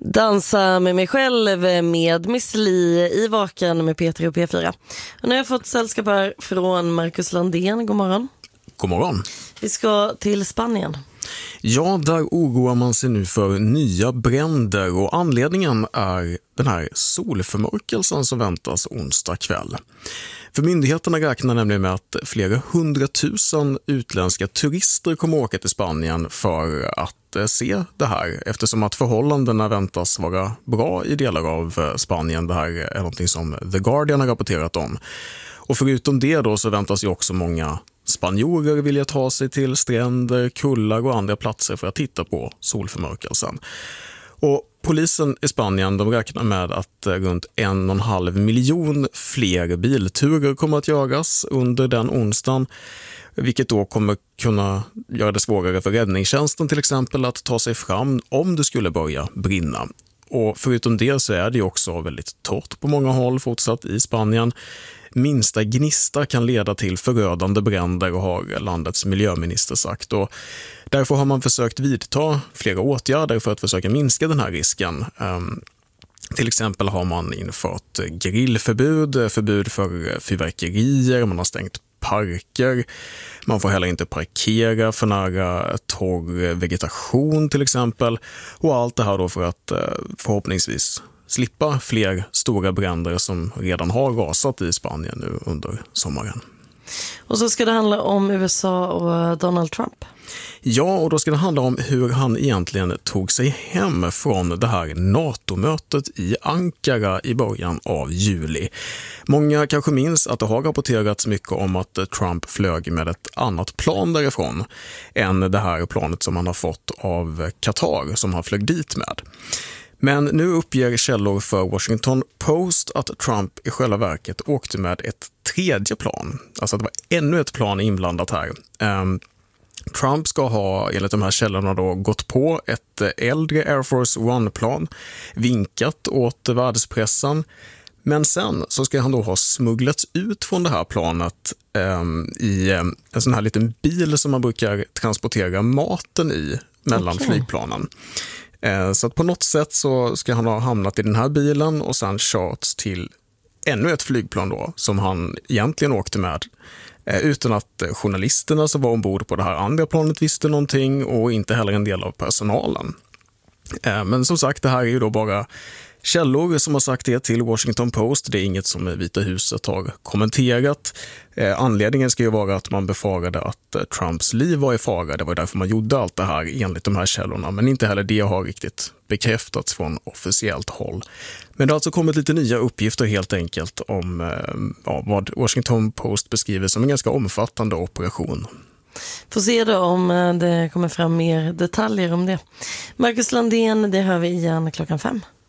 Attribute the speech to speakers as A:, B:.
A: Dansa med mig själv med Miss Li i Vaken med P3 och P4. Och nu har jag fått sällskap här från Marcus Landén. God morgon.
B: God morgon.
A: Vi ska till Spanien.
B: Ja, där oroar man sig nu för nya bränder och anledningen är den här solförmörkelsen som väntas onsdag kväll. För myndigheterna räknar nämligen med att flera 100 000 utländska turister kommer åka till Spanien för att se det här, eftersom att förhållandena väntas vara bra i delar av Spanien. Det här är någonting som The Guardian har rapporterat om. Och förutom det då så väntas ju också många spanjorer vilja ta sig till stränder, kullar och andra platser för att titta på solförmörkelsen. Och polisen i Spanien de räknar med att runt 1,5 miljon fler bilturer kommer att göras under den onsdagen, vilket då kommer kunna göra det svårare för räddningstjänsten till exempel att ta sig fram om det skulle börja brinna. Och förutom det så är det också väldigt torrt på många håll fortsatt i Spanien. Minsta gnista kan leda till förödande bränder och har landets miljöminister sagt. Och därför har man försökt vidta flera åtgärder för att försöka minska den här risken. Till exempel har man infört grillförbud, förbud för fyrverkerier, man har stängt parker, man får heller inte parkera för nära torr vegetation till exempel. Och allt det här då för att förhoppningsvis slippa fler stora bränder som redan har rasat i Spanien nu under sommaren.
A: Och så ska det handla om USA och Donald Trump.
B: Ja, och då ska det handla om hur han egentligen tog sig hem från det här NATO-mötet i Ankara i början av juli. Många kanske minns att det har rapporterats mycket om att Trump flög med ett annat plan därifrån än det här planet som han har fått av Qatar som han flög dit med. Men nu uppger källor för Washington Post att Trump i själva verket åkte med ett tredje plan. Alltså att det var ännu ett plan inblandat här. Trump ska ha, enligt de här källorna då, gått på ett äldre Air Force One-plan, vinkat åt världspressen. Men sen så ska han då ha smugglats ut från det här planet i en sån här liten bil som man brukar transportera maten i mellan flygplanen. Så att på något sätt så ska han ha hamnat i den här bilen och sen körts till ännu ett flygplan då som han egentligen åkte med utan att journalisterna som var ombord på det här andra planet visste någonting och inte heller en del av personalen. Men som sagt, det här är ju då bara källor som har sagt det till Washington Post. Det är inget som Vita huset har kommenterat. Anledningen ska ju vara att man befarade att Trumps liv var i fara. Det var därför man gjorde allt det här enligt de här källorna. Men inte heller det har riktigt bekräftats från officiellt håll. Men det har alltså kommit lite nya uppgifter helt enkelt om vad Washington Post beskriver som en ganska omfattande operation.
A: Får se då om det kommer fram mer detaljer om det. Marcus Landén, det hör vi igen 5:00.